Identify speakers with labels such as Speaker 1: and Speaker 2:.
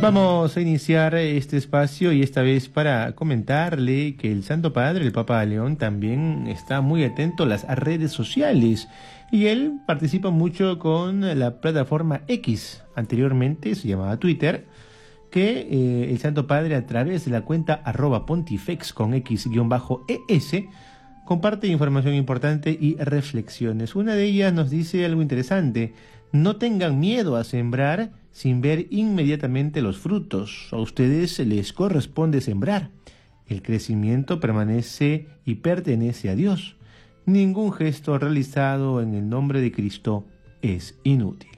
Speaker 1: Vamos a iniciar este espacio y esta vez para comentarle que el Santo Padre, el Papa León, también está muy atento a las redes sociales y él participa mucho con la plataforma X, anteriormente se llamaba Twitter, que el Santo Padre a través de la cuenta @pontifex con X-ES comparte información importante y reflexiones. Una de ellas nos dice algo interesante: no tengan miedo a sembrar sin ver inmediatamente los frutos. A ustedes les corresponde sembrar. El crecimiento permanece y pertenece a Dios. Ningún gesto realizado en el nombre de Cristo es inútil.